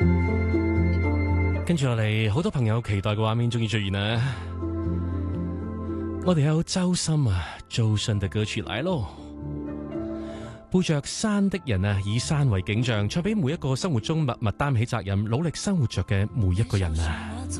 跟住落嚟，好多朋友期待嘅畫面終於出現啦！我哋有周深啊，周深的歌曲來咯！背着山的人啊，以山為景象，唱俾每一個生活中默默擔起責任、努力生活着嘅每一個人啊！